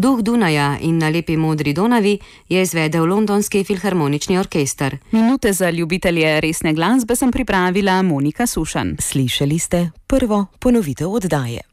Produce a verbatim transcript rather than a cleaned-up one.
Duh Dunaja in Na lepi modri Donavi je izvedel Londonski filharmonični orkester. Minute za ljubitelje resne glasbe sem pripravila Monika Sušanj. Slišali ste prvo ponovitev oddaje.